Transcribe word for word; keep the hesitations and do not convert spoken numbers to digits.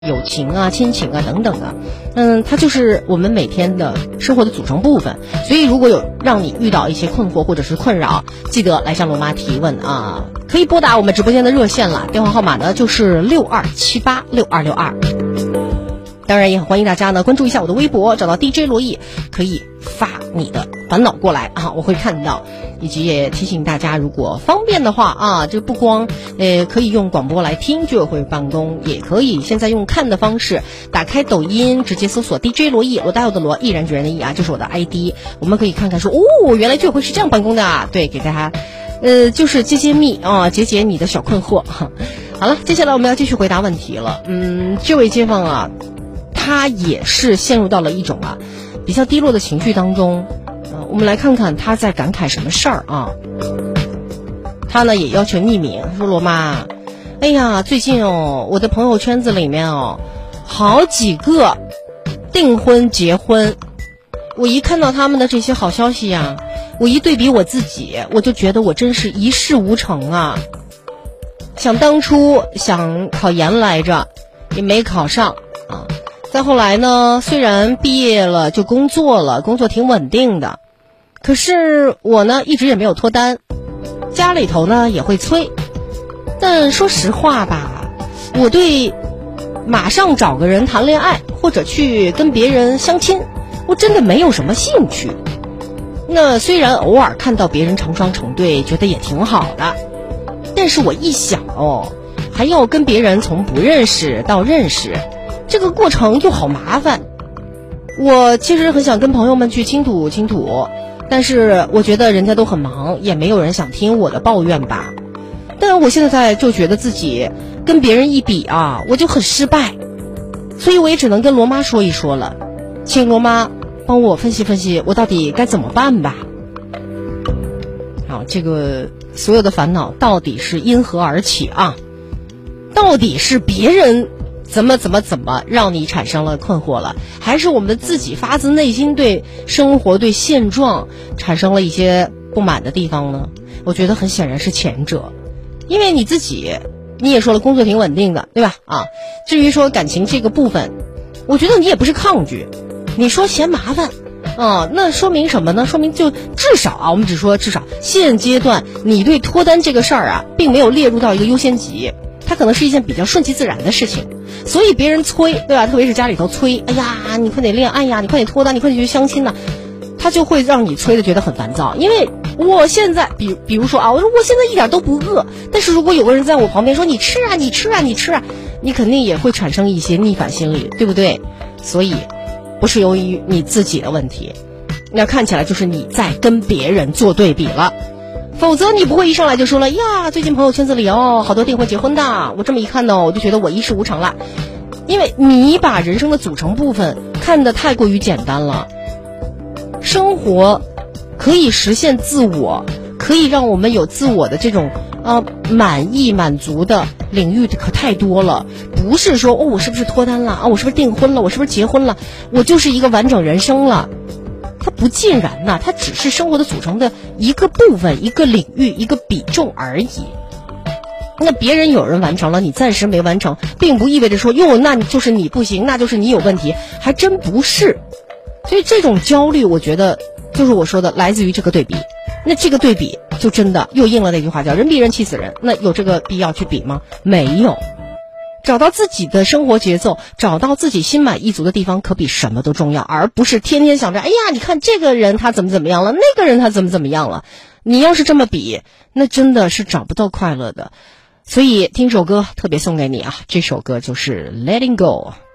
友情啊、亲情啊等等的，嗯，它就是我们每天的生活的组成部分。所以如果有让你遇到一些困惑或者是困扰，记得来向罗妈提问啊，可以拨打我们直播间的热线了，电话号码呢就是六二七八六二六二。当然也很欢迎大家呢关注一下我的微博，找到 D J 罗毅，可以发你的烦恼过来啊，我会看到。以及也提醒大家，如果方便的话啊，就不光呃可以用广播来听居委会办公，也可以现在用看的方式，打开抖音直接搜索 D J 罗毅，罗大佑的罗，毅然决然的毅啊，就是我的 I D， 我们可以看看说哦，原来居委会是这样办公的啊，对，给大家呃就是揭揭秘啊，解解你的小困惑。好了，接下来我们要继续回答问题了。嗯，这位街坊啊，他也是陷入到了一种啊比较低落的情绪当中。呃，我们来看看他在感慨什么事儿啊。他呢也要求匿名，说罗妈，哎呀，最近哦，我的朋友圈子里面哦，好几个订婚结婚，我一看到他们的这些好消息呀，我一对比我自己，我就觉得我真是一事无成啊。想当初想考研来着，也没考上啊。再后来呢，虽然毕业了就工作了，工作挺稳定的，可是我呢一直也没有脱单，家里头呢也会催。但说实话吧，我对马上找个人谈恋爱或者去跟别人相亲，我真的没有什么兴趣。那虽然偶尔看到别人成双成对，觉得也挺好的，但是我一想哦，还要跟别人从不认识到认识，这个过程又好麻烦。我其实很想跟朋友们去倾吐倾吐，但是我觉得人家都很忙，也没有人想听我的抱怨吧。但我现在就觉得自己跟别人一比啊，我就很失败，所以我也只能跟罗妈说一说了，请罗妈帮我分析分析我到底该怎么办吧。好，这个所有的烦恼到底是因何而起啊？到底是别人怎么怎么怎么让你产生了困惑了，还是我们自己发自内心对生活对现状产生了一些不满的地方呢？我觉得很显然是前者，因为你自己你也说了工作挺稳定的，对吧？啊，至于说感情这个部分，我觉得你也不是抗拒，你说嫌麻烦啊，那说明什么呢？说明就至少啊，我们只说至少现阶段你对脱单这个事儿啊并没有列入到一个优先级，它可能是一件比较顺其自然的事情。所以别人催，对吧？特别是家里头催，哎呀你快点恋爱呀，你快点脱单，你快点去相亲呐，他就会让你催的觉得很烦躁。因为我现在比比如说啊，我说我现在一点都不饿，但是如果有个人在我旁边说你吃啊你吃啊你吃啊，你肯定也会产生一些逆反心理，对不对？所以不是由于你自己的问题，那看起来就是你在跟别人做对比了。否则你不会一上来就说了呀，最近朋友圈子里哦好多订婚结婚的，我这么一看呢，我就觉得我一事无成了。因为你把人生的组成部分看得太过于简单了。生活可以实现自我，可以让我们有自我的这种呃满意满足的领域可太多了。不是说哦我是不是脱单了啊，我是不是订婚了，我是不是结婚了，我就是一个完整人生了。它不尽然呐、啊，它只是生活的组成的一个部分，一个领域，一个比重而已。那别人有人完成了，你暂时没完成，并不意味着说哟，那就是你不行，那就是你有问题，还真不是。所以这种焦虑，我觉得就是我说的，来自于这个对比。那这个对比就真的又应了那句话叫人比人气死人。那有这个必要去比吗？没有。找到自己的生活节奏，找到自己心满意足的地方，可比什么都重要，而不是天天想着哎呀你看这个人他怎么怎么样了，那个人他怎么怎么样了。你要是这么比，那真的是找不到快乐的。所以听首歌特别送给你啊，这首歌就是 Letting Go。